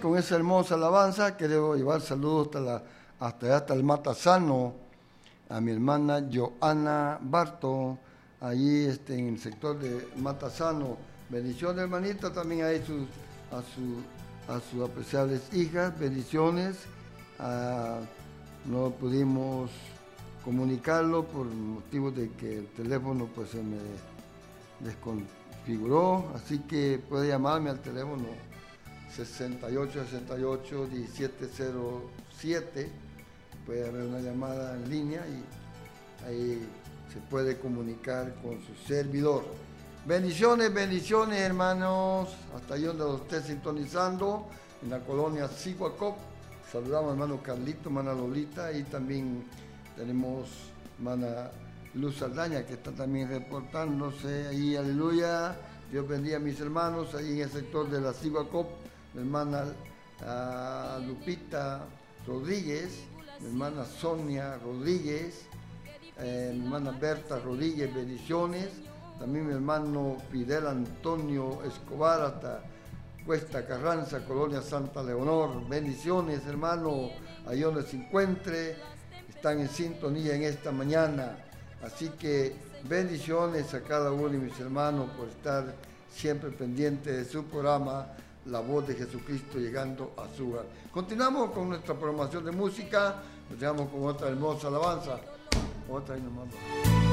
con esa hermosa alabanza. Quiero llevar saludos hasta el Matasano, a mi hermana Joana Barto, allí en el sector de Matasano. Bendiciones, hermanita, también a sus apreciables hijas, bendiciones. No pudimos comunicarlo por motivos de que el teléfono pues se me desconfiguró, así que puede llamarme al teléfono 6868-1707. Puede haber una llamada en línea y ahí se puede comunicar con su servidor. Bendiciones, bendiciones, hermanos, hasta ahí donde lo esté sintonizando, en la colonia Siguacop. Saludamos a hermano Carlito, hermana Lolita, y también tenemos hermana Luz Saldaña, que está también reportándose ahí, aleluya. Dios bendiga a mis hermanos ahí en el sector de la Siguacop, mi hermana Lupita Rodríguez, mi hermana Sonia Rodríguez, mi hermana Berta Rodríguez, bendiciones. También mi hermano Fidel Antonio Escobar, hasta Cuesta Carranza, Colonia Santa Leonor. Bendiciones, hermano, ahí donde se encuentre. Están en sintonía en esta mañana. Así que bendiciones a cada uno de mis hermanos por estar siempre pendiente de su programa, La Voz de Jesucristo, llegando a su hogar. Continuamos con nuestra programación de música. Nos dejamos con otra hermosa alabanza. Otra y nomás.